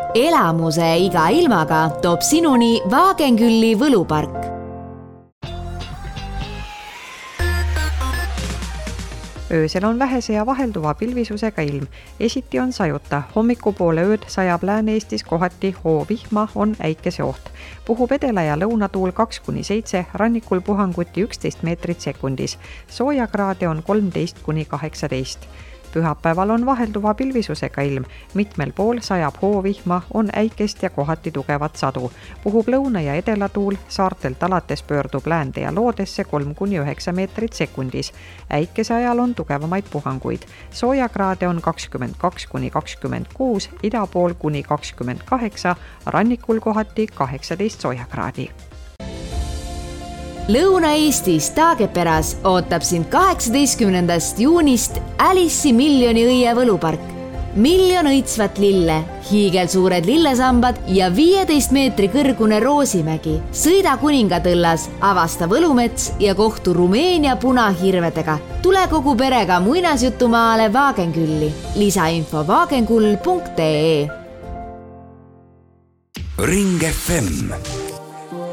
Elamuse iga ilmaga toob sinuni Vaagenkülli võlupark. Öösel on vähese ja vahelduva pilvisusega ilm. Esiti on sajuta. Hommikupoole ööd sajab Lääne-Eestis kohati hoovihma, on äikeseoht. Puhub edela- ja lõunatuul 2-7, rannikul puhanguti 11 meetrit sekundis. Soojakraade on 13-18. Pühapäeval on vahelduva pilvisusega ilm. Mitmel pool sajab hoovihma, on äikest ja kohati tugevat sadu. Puhub lõuna- ja edelatuul, saartelt alates pöördub läände ja loodesse 3-9 meetrit sekundis. Äikese ajal on tugevamaid puhanguid. Soojakraade on 22-26, ida pool kuni 28, rannikul kohati 18 soojakraadi. Lõuna-Eestis Taageperas ootab sind 18. juunist Alice'i miljoni õie võlupark. 1 000 000 õitsvat lille, hiigelsuured lillesambad ja 15 meetri kõrgune Roosimägi. Sõida Kuningatõllas, avasta Võlumets ja kohtu Rumeenia punahirvedega. Tule kogu perega muinasjutumaale Vaagenkülli. Lisainfo vaagenkull.ee. Ring FM